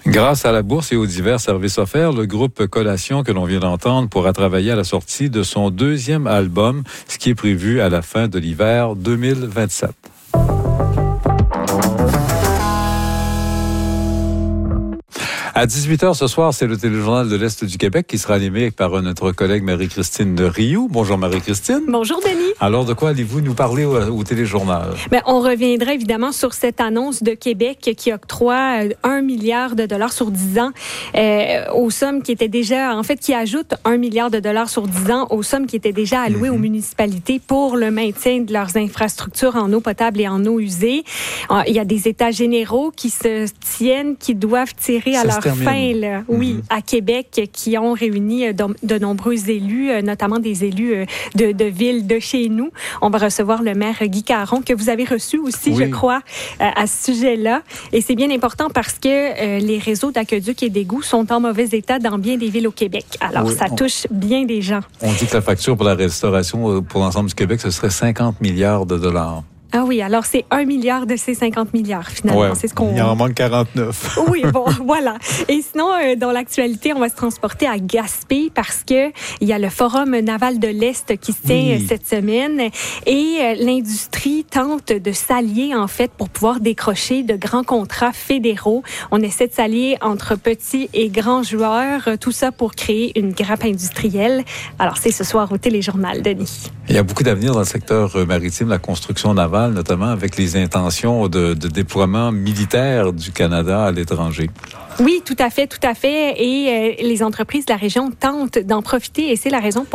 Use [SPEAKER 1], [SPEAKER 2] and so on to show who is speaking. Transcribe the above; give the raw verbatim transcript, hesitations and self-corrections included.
[SPEAKER 1] Grâce à la bourse et aux divers services offerts, le groupe Collation que l'on vient d'entendre pourra travailler à la sortie de son deuxième album, ce qui est prévu à la fin de l'hiver deux mille vingt-sept. À dix-huit heures ce soir, c'est le téléjournal de l'Est du Québec qui sera animé par notre collègue Marie-Christine de Rioux. Bonjour Marie-Christine.
[SPEAKER 2] Bonjour Denis.
[SPEAKER 1] Alors, de quoi allez-vous nous parler au, au téléjournal?
[SPEAKER 2] Bien, on reviendra évidemment sur cette annonce de Québec qui octroie un milliard de dollars sur dix ans euh, aux sommes qui étaient déjà, en fait, qui ajoute un milliard de dollars sur dix ans aux sommes qui étaient déjà allouées mm-hmm. aux municipalités pour le maintien de leurs infrastructures en eau potable et en eau usée. Il y a des états généraux qui se tiennent, qui doivent tirer Ça à leur fin, là, oui, mm-hmm. à Québec, qui ont réuni de, de nombreux élus, notamment des élus de, de villes de chez nous. On va recevoir le maire Guy Caron, que vous avez reçu aussi, oui. je crois, à ce sujet-là. Et c'est bien important parce que euh, les réseaux d'aqueduc et d'égouts sont en mauvais état dans bien des villes au Québec. Alors, oui, ça on, touche bien des gens.
[SPEAKER 1] On dit que la facture pour la restauration pour l'ensemble du Québec, ce serait cinquante milliards de dollars.
[SPEAKER 2] Ah oui, alors c'est un milliard de ces cinquante milliards, finalement.
[SPEAKER 1] Ouais,
[SPEAKER 2] c'est ce qu'on...
[SPEAKER 1] Il en manque quarante-neuf.
[SPEAKER 2] Oui, bon, voilà. Et sinon, euh, dans l'actualité, on va se transporter à Gaspé parce que il y a le Forum naval de l'Est qui se tient oui. cette semaine et euh, l'industrie tente de s'allier, en fait, pour pouvoir décrocher de grands contrats fédéraux. On essaie de s'allier entre petits et grands joueurs, tout ça pour créer une grappe industrielle. Alors, c'est ce soir au téléjournal, Denis.
[SPEAKER 1] Il y a beaucoup d'avenir dans le secteur maritime, la construction navale, notamment avec les intentions de, de déploiement militaire du Canada à l'étranger.
[SPEAKER 2] Oui, tout à fait, tout à fait. Et euh, les entreprises de la région tentent d'en profiter et c'est la raison pour